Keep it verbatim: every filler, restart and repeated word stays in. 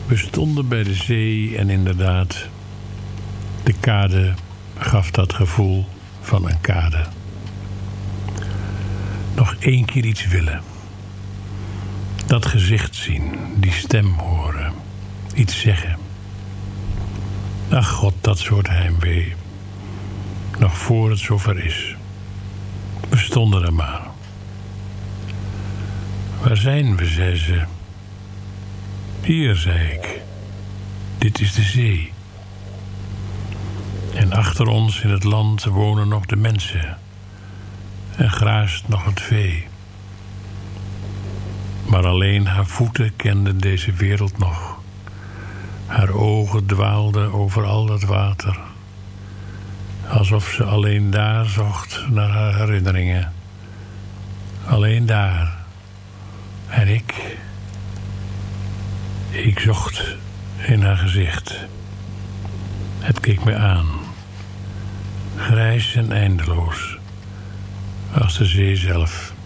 We stonden bij de zee en inderdaad, de kade gaf dat gevoel van een kade. Nog één keer iets willen. Dat gezicht zien, die stem horen, iets zeggen. Ach God, dat soort heimwee. Nog voor het zover is. We stonden er maar. Waar zijn we, zei ze. Hier, zei ik. Dit is de zee. En achter ons in het land wonen nog de mensen. En graast nog het vee. Maar alleen haar voeten kenden deze wereld nog. Haar ogen dwaalden over al dat water. Alsof ze alleen daar zocht naar haar herinneringen. Alleen daar. En ik... Ik zocht in haar gezicht. Het keek me aan. Grijs en eindeloos. Als de zee zelf.